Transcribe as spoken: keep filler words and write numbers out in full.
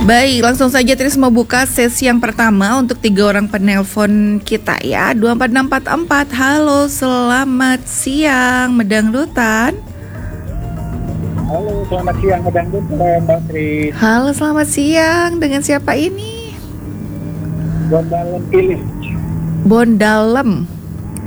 Baik, langsung saja Tris mau buka sesi yang pertama untuk tiga orang penelpon kita ya. Dua empat enam empat empat. Halo, selamat siang Medang Rutan. Halo, selamat siang Medang Rutan, Mbak Tris. Halo, selamat siang. Dengan siapa ini? Bondalem pilih. Bondalem.